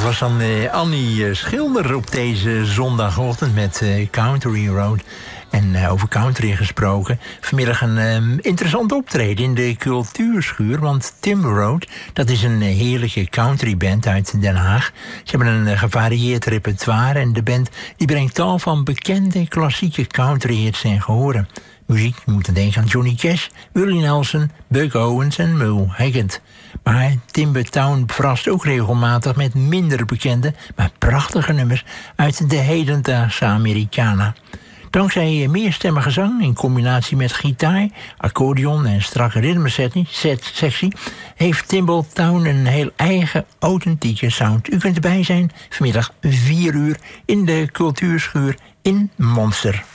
was dan Annie Schilder op deze zondagochtend met Country Road. En over country gesproken, vanmiddag een interessant optreden in de Cultuurschuur. Want Timber Road, dat is een heerlijke countryband uit Den Haag. Ze hebben een gevarieerd repertoire en de band die brengt tal van bekende klassieke countryhits en gehoren. Muziek, je moet denken aan Johnny Cash, Willie Nelson, Buck Owens en Merle Haggard. Maar Timber Town verrast ook regelmatig met minder bekende, maar prachtige nummers uit de hedendaagse Americana. Dankzij meerstemmige zang in combinatie met gitaar, accordeon en strakke ritmesectie heeft Timber Town een heel eigen, authentieke sound. U kunt erbij zijn vanmiddag 4 uur in de Cultuurschuur in Monster.